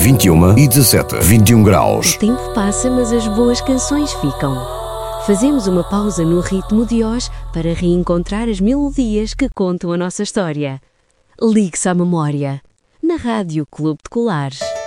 21 e 17, 21 graus. O tempo passa, mas as boas canções ficam. Fazemos uma pausa no ritmo de hoje para reencontrar as melodias que contam a nossa história. Ligue-se à memória, na Rádio Clube de Colares.